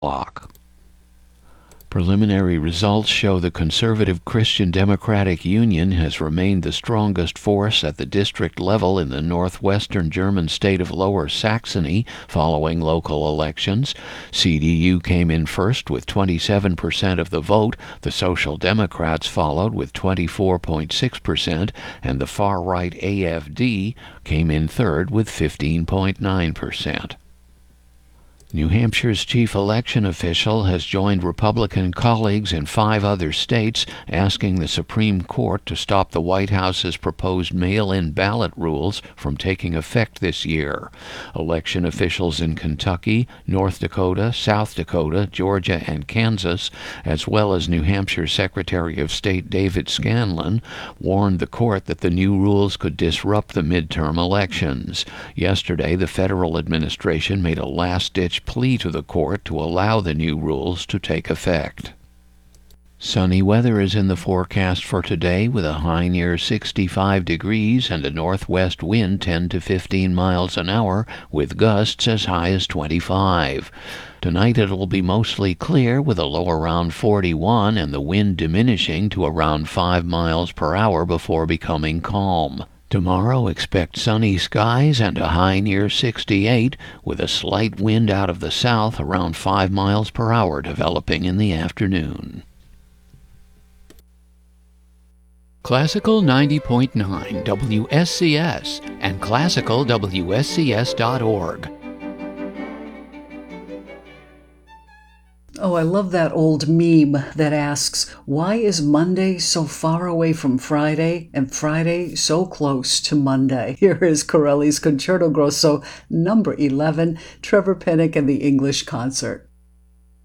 block. Preliminary results show the conservative Christian Democratic Union has remained the strongest force at the district level in the northwestern German state of Lower Saxony following local elections. CDU came in first with 27% of the vote, the Social Democrats followed with 24.6%, and the far-right AfD came in third with 15.9%. New Hampshire's chief election official has joined Republican colleagues in 5 other states asking the Supreme Court to stop the White House's proposed mail-in ballot rules from taking effect this year. Election officials in Kentucky, North Dakota, South Dakota, Georgia, and Kansas, as well as New Hampshire Secretary of State David Scanlon, warned the court that the new rules could disrupt the midterm elections. Yesterday, the federal administration made a last-ditch plea to the court to allow the new rules to take effect. Sunny weather is in the forecast for today with a high near 65 degrees and a northwest wind 10 to 15 miles an hour with gusts as high as 25. Tonight it'll be mostly clear with a low around 41 and the wind diminishing to around 5 miles per hour before becoming calm. Tomorrow expect sunny skies and a high near 68 with a slight wind out of the south around 5 miles per hour developing in the afternoon. Classical 90.9 WSCS and classicalwscs.org. Oh, I love that old meme that asks, why is Monday so far away from Friday and Friday so close to Monday? Here is Corelli's Concerto Grosso, number 11, Trevor Pennock and the English Concert.